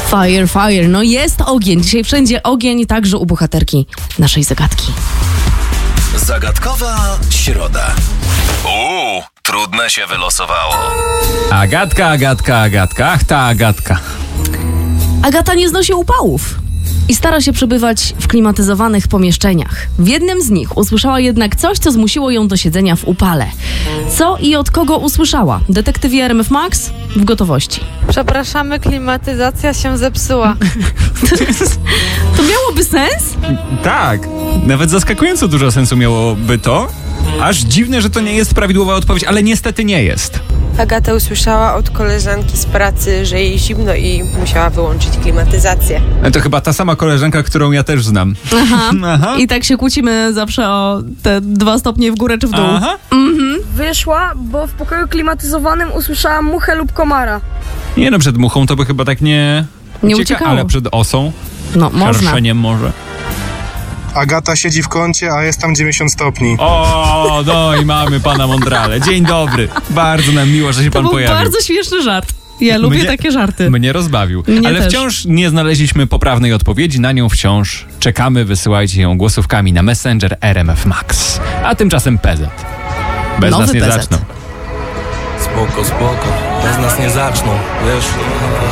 Fire, fire. No jest ogień. Dzisiaj wszędzie ogień, także u bohaterki naszej zagadki. Zagadkowa środa. Trudne się wylosowało. Agatka. Ach, ta Agatka. Agata nie znosi upałów i stara się przebywać w klimatyzowanych pomieszczeniach. W jednym z nich usłyszała jednak coś, co zmusiło ją do siedzenia w upale. Co i od kogo usłyszała? Detektywie RMF Max w gotowości. Przepraszamy, klimatyzacja się zepsuła. To miałoby sens? Tak, nawet zaskakująco dużo sensu miałoby to. Aż dziwne, że to nie jest prawidłowa odpowiedź, ale niestety nie jest. Agata usłyszała od koleżanki z pracy, że jej zimno i musiała wyłączyć klimatyzację. To chyba ta sama koleżanka, którą ja też znam. Aha. I tak się kłócimy zawsze o te 2 stopnie w górę czy w dół. Aha. Wyszła, bo w pokoju klimatyzowanym usłyszałam muchę lub komara. Nie no, przed muchą to by chyba tak nie uciekało. Ale przed osą? No, można. Harszeniem może. Agata siedzi w kącie, a jest tam 90 stopni. O, no i mamy pana Mondrale. Dzień dobry. Bardzo nam miło, że się pan To był pojawił. bardzo śmieszny żart. Ja lubię takie żarty. Mnie rozbawił. Mnie ale też. wciąż nie znaleźliśmy poprawnej odpowiedzi. Na nią wciąż czekamy. Wysyłajcie ją głosówkami na Messenger RMF Max. A tymczasem PZ. Bez Nowy nas nie PZ. zaczną. Spoko. Bez nas nie zaczną, wiesz.